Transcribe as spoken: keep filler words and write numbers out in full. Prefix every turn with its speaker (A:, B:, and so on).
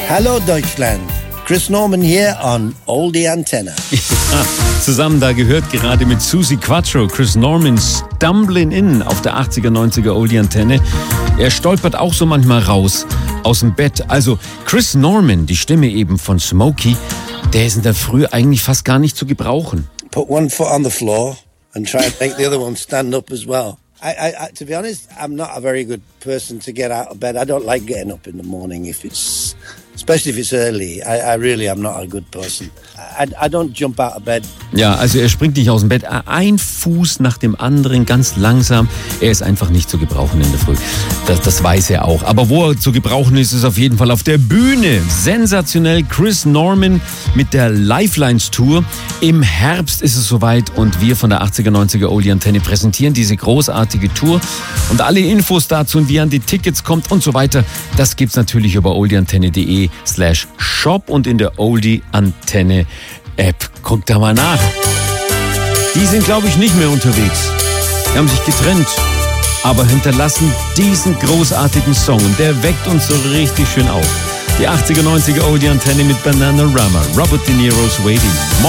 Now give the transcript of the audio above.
A: Hallo Deutschland, Chris Norman hier on Oldie Antenne.
B: Ja, zusammen da gehört gerade mit Suzi Quatro, Chris Norman, Stumbling In auf der achtziger, neunziger Oldie Antenne. Er stolpert auch so manchmal raus aus dem Bett. Also Chris Norman, die Stimme eben von Smokey, der ist in der Früh eigentlich fast gar nicht zu gebrauchen.
A: Put one foot on the floor and try and make the other one stand up as well. I, I, I, to be honest, I'm not a very good person to get out of bed. I don't like getting up in the morning if it's, especially if it's early. I, I really am not a good person. I, I don't jump out of bed.
B: Ja, also er springt nicht aus dem Bett. Ein Fuß nach dem anderen, ganz langsam. Er ist einfach nicht zu gebrauchen in der Früh. Das, das weiß er auch. Aber wo er zu gebrauchen ist, ist auf jeden Fall auf der Bühne. Sensationell, Chris Norman mit der Lifelines Tour. Im Herbst ist es soweit und wir von der achtziger, neunziger Oldie Antenne präsentieren diese großartige Tour. Und alle Infos dazu und wie ihr an die Tickets kommt und so weiter, das gibt's natürlich über oldieantenne.de slash shop und in der Oldie Antenne App. Guckt da mal nach. Die sind, glaube ich, nicht mehr unterwegs. Die haben sich getrennt, aber hinterlassen diesen großartigen Song. Und der weckt uns so richtig schön auf. Die achtziger, neunziger Oldie Antenne mit Bananarama. Robert De Niro's Waiting.